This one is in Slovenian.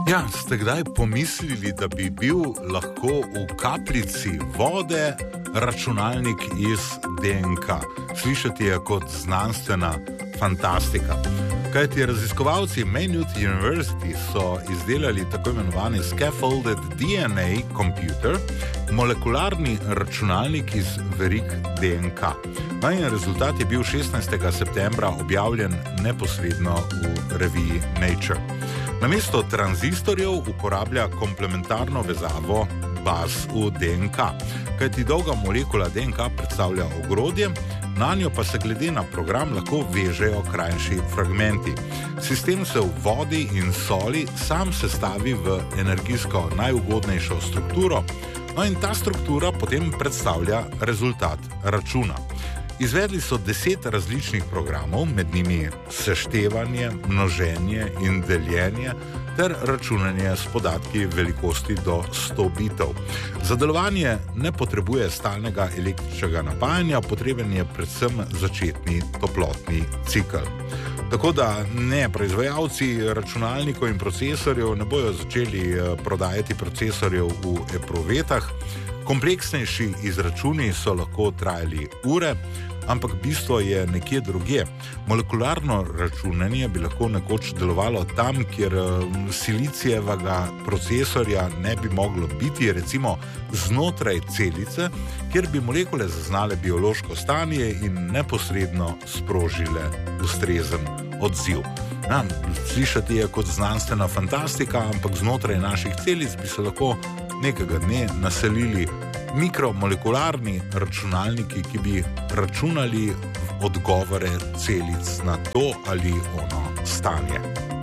Ja, ste kdaj pomislili, da bi bil lahko v kapljici vode računalnik iz DNK? Slišati je kot znanstvena fantastika. Kajti raziskovalci Maynooth University so izdelali tako imenovani Scaffolded DNA Computer, molekularni računalnik iz verig DNK. In rezultat je bil 16. septembra objavljen neposredno v reviji Nature. Namesto tranzistorjev uporablja komplementarno vezavo baz v DNK, kajti dolga molekula DNK predstavlja ogrodje, na njo pa se glede na program lahko vežejo krajši fragmenti. Sistem se v vodi in soli sam sestavi v energijsko najugodnejšo strukturo, in ta struktura potem predstavlja rezultat računa. Izvedli so 10 različnih programov, med njimi seštevanje, množenje in deljenje ter računanje s podatki velikosti do 100 bitov. Za delovanje ne potrebuje stalnega električnega napajanja, potreben je predvsem začetni toplotni cikel. Tako da ne, proizvajalci računalnikov in procesorjev ne bojo začeli prodajati procesorjev v epruvetah. Kompleksnejši izračuni so lahko trajali ure, ampak bistvo je nekje drugje. Molekularno računanje bi lahko nekoč delovalo tam, kjer silicijevega procesorja ne bi moglo biti, recimo znotraj celice, kjer bi molekule zaznale biološko stanje in neposredno sprožile ustrezen odziv. Slišati je kot znanstvena fantastika, ampak znotraj naših celic bi se lahko nekega dne naselili mikromolekularni računalniki, ki bi računali odgovore celic na to ali ono stanje.